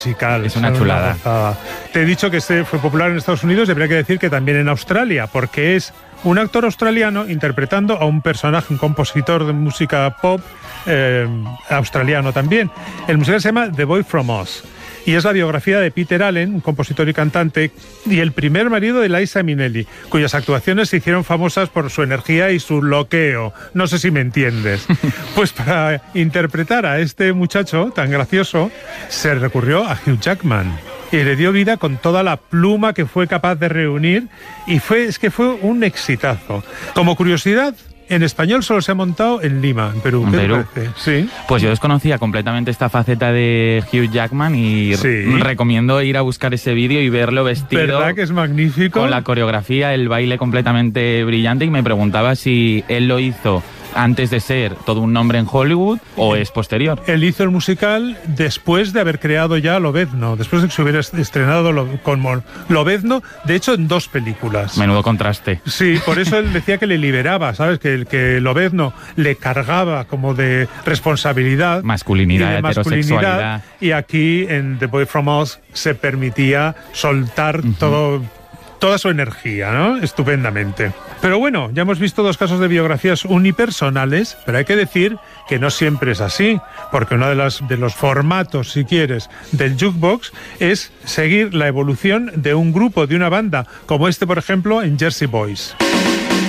musical. Es una chulada. Te he dicho que este fue popular en Estados Unidos, y habría que decir que también en Australia, porque es un actor australiano interpretando a un personaje, un compositor de música pop australiano también. El musical se llama The Boy From Oz. Y es la biografía de Peter Allen, un compositor y cantante, y el primer marido de Liza Minnelli, cuyas actuaciones se hicieron famosas por su energía y su loqueo. No sé si me entiendes. Pues para interpretar a este muchacho tan gracioso, se recurrió a Hugh Jackman. Y le dio vida con toda la pluma que fue capaz de reunir, y fue un exitazo. Como curiosidad, en español solo se ha montado en Lima, en Perú. ¿En Perú? Sí. Pues yo desconocía completamente esta faceta de Hugh Jackman y recomiendo ir a buscar ese vídeo y verlo vestido. ¿Verdad que es magnífico? Con la coreografía, el baile completamente brillante, y me preguntaba si él lo hizo antes de ser todo un nombre en Hollywood o es posterior. Él hizo el musical después de haber creado ya Lobezno, después de que se hubiera estrenado con Lobezno, de hecho en 2 películas. Menudo contraste. Sí, por eso él decía que le liberaba, ¿sabes? Que Lobezno le cargaba como de responsabilidad. Masculinidad, heterosexualidad. Y aquí en The Boy From Oz se permitía soltar toda su energía, ¿no? Estupendamente. Pero bueno, ya hemos visto 2 casos de biografías unipersonales, pero hay que decir que no siempre es así, porque uno de los formatos, si quieres, del jukebox es seguir la evolución de un grupo, de una banda, como este, por ejemplo, en Jersey Boys.